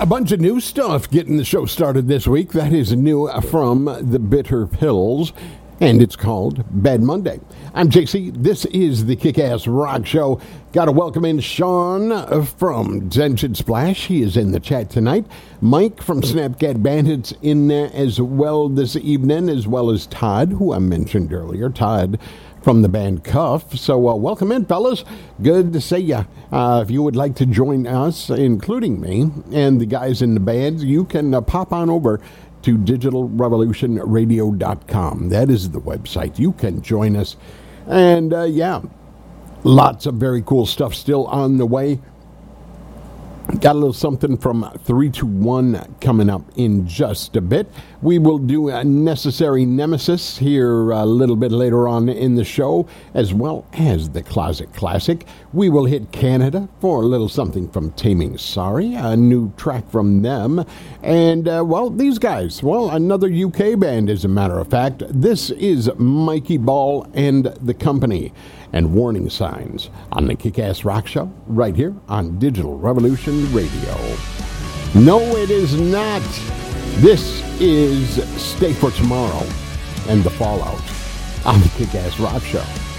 A bunch of new stuff getting the show started this week. That is new from the Bitter Pills, and it's called Bad Monday. I'm JC. This is the Kick-Ass Rock Show. Got to welcome in Sean from Dension Splash. He is in the chat tonight. Mike from Snapcat Bandits in there as well this evening, as well as Todd, who I mentioned earlier. Todd from the band Cuff. So welcome in, fellas. Good to see you. If you would like to join us, including me and the guys in the band, you can pop on over to digitalrevolutionradio.com. That is the website. You can join us. And lots of very cool stuff still on the way. Got a little something from 321 coming up in just a bit. We will do a Necessary Nemesis here a little bit later on in the show, as well as the Closet Classic. We will hit Canada for a little something from Taming Sorry, a new track from them. And, these guys, another UK band, as a matter of fact. This is Mikey Ball and the Company, and Warning Signs on the Kick-Ass Rock Show right here on Digital Revolution Radio. No, it is not. This is Stay for Tomorrow and The Fallout on the Kick-Ass Rock Show.